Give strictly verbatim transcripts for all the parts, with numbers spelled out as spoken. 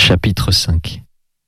Chapitre cinq.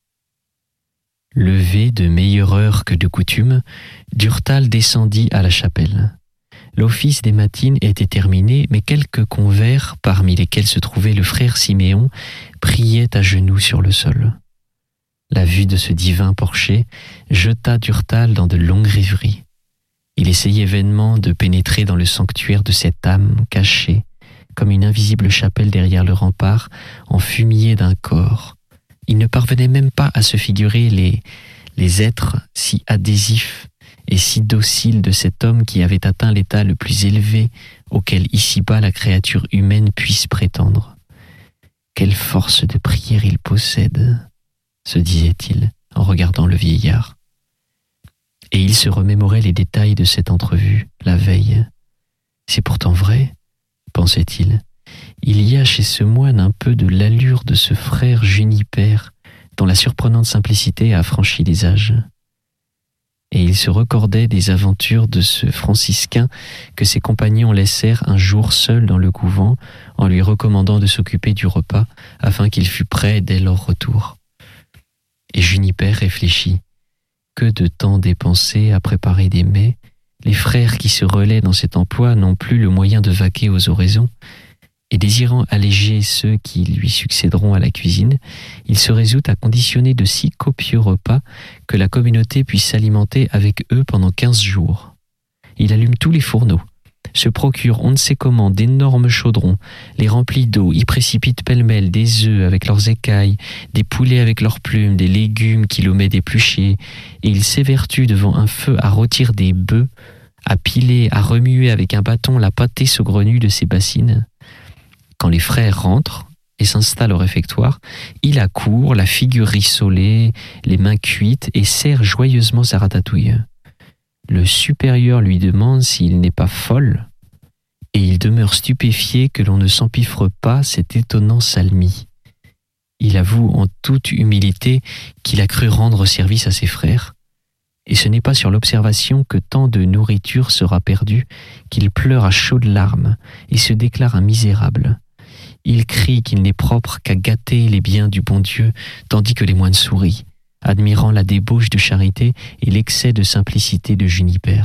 Levé de meilleure heure que de coutume, Durtal descendit à la chapelle. L'office des matines était terminé, mais quelques convers, parmi lesquels se trouvait le frère Siméon, priaient à genoux sur le sol. La vue de ce divin porcher jeta Durtal dans de longues rêveries. Il essayait vainement de pénétrer dans le sanctuaire de cette âme cachée, comme une invisible chapelle derrière le rempart, enfumillée d'un corps. Il ne parvenait même pas à se figurer les, les êtres si adhésifs et si dociles de cet homme qui avait atteint l'état le plus élevé auquel ici-bas la créature humaine puisse prétendre. Quelle force de prière il possède, se disait-il en regardant le vieillard. Et il se remémorait les détails de cette entrevue, la veille. C'est pourtant vrai, pensait-il. Il y a chez ce moine un peu de l'allure de ce frère Juniper, dont la surprenante simplicité a franchi les âges. Et il se recordait des aventures de ce franciscain que ses compagnons laissèrent un jour seul dans le couvent en lui recommandant de s'occuper du repas afin qu'il fût prêt dès leur retour. Et Juniper réfléchit. Que de temps dépensé à préparer des mets. Les frères qui se relaient dans cet emploi n'ont plus le moyen de vaquer aux oraisons, et désirant alléger ceux qui lui succéderont à la cuisine, il se résout à conditionner de si copieux repas que la communauté puisse s'alimenter avec eux pendant quinze jours. Il allume tous les fourneaux, se procure on ne sait comment d'énormes chaudrons, les remplit d'eau, y précipite pêle-mêle des œufs avec leurs écailles, des poulets avec leurs plumes, des légumes qu'il omet d'éplucher, et il s'évertue devant un feu à rôtir des bœufs, à piler, à remuer avec un bâton la pâtée saugrenue de ses bassines. Quand les frères rentrent et s'installent au réfectoire, il accourt, la figure rissolée, les mains cuites, et sert joyeusement sa ratatouille. Le supérieur lui demande s'il n'est pas folle, et il demeure stupéfié que l'on ne s'empiffre pas cet étonnant salmis. Il avoue en toute humilité qu'il a cru rendre service à ses frères, et ce n'est pas sur l'observation que tant de nourriture sera perdue qu'il pleure à chaudes larmes et se déclare un misérable. Il crie qu'il n'est propre qu'à gâter les biens du bon Dieu, tandis que les moines sourient, admirant la débauche de charité et l'excès de simplicité de Juniper.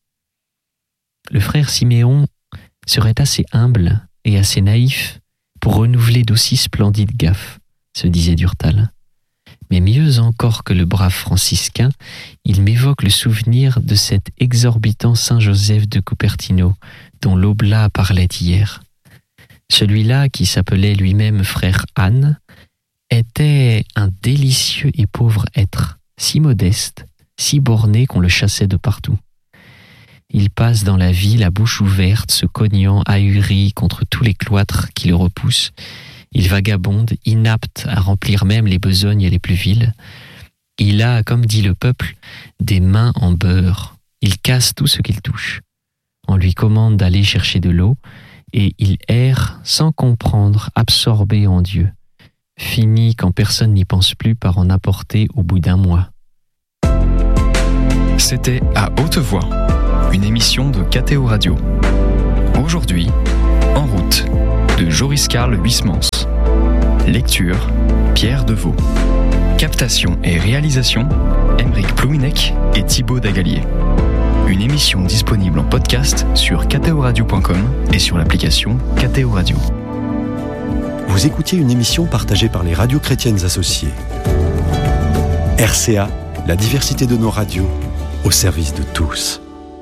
Le frère Siméon serait assez humble et assez naïf pour renouveler d'aussi splendides gaffes, se disait Durtal. Mais mieux encore que le brave franciscain, il m'évoque le souvenir de cet exorbitant Saint Joseph de Cupertino dont l'Oblat parlait hier. Celui-là, qui s'appelait lui-même frère Anne, était un délicieux et pauvre être, si modeste, si borné qu'on le chassait de partout. Il passe dans la vie la bouche ouverte, se cognant ahuri contre tous les cloîtres qui le repoussent. Il vagabonde, inapte à remplir même les besognes les plus viles. Il a, comme dit le peuple, des mains en beurre. Il casse tout ce qu'il touche. On lui commande d'aller chercher de l'eau, et il erre sans comprendre, absorbé en Dieu. Fini quand personne n'y pense plus par en apporter au bout d'un mois. C'était À Haute Voix, une émission de K T O Radio. Aujourd'hui, En route, de Joris Karl Huysmans. Lecture, Pierre Deveau. Captation et réalisation, Aymeric Plouminec et Thibaut Dagalier. Une émission disponible en podcast sur k t o radio point com et sur l'application K T O Radio. Vous écoutiez une émission partagée par les radios chrétiennes associées. R C A, la diversité de nos radios, au service de tous.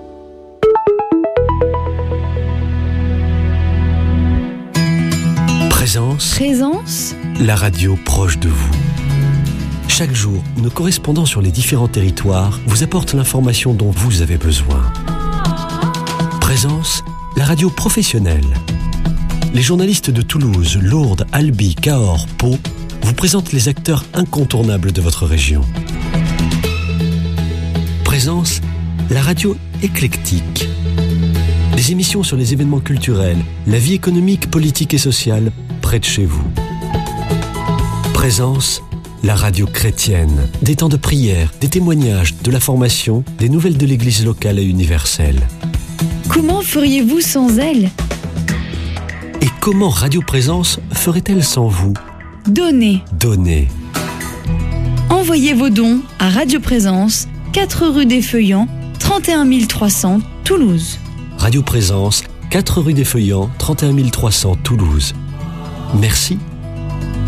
Présence. Présence. La radio proche de vous. Chaque jour, nos correspondants sur les différents territoires vous apportent l'information dont vous avez besoin. Présence, la radio professionnelle. Les journalistes de Toulouse, Lourdes, Albi, Cahors, Pau vous présentent les acteurs incontournables de votre région. Présence, la radio éclectique. Des émissions sur les événements culturels, la vie économique, politique et sociale près de chez vous. Présence, la radio chrétienne. Des temps de prière, des témoignages, de la formation, des nouvelles de l'église locale et universelle. Comment feriez-vous sans elle ? Et comment Radio Présence ferait-elle sans vous ? Donner. Donner. Envoyez vos dons à Radio Présence, quatre rue des Feuillants, trente et un mille trois cents, Toulouse. Radio Présence, quatre rue des Feuillants, trente et un mille trois cents, Toulouse. Merci